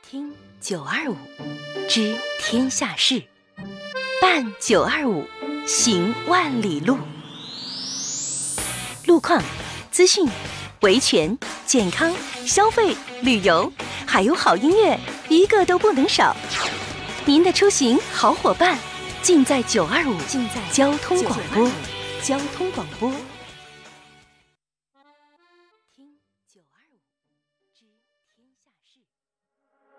听925知天下事，办925行万里路。路况、资讯、维权、健康、消费、旅游，还有好音乐，一个都不能少。您的出行好伙伴，尽在925，交通广播。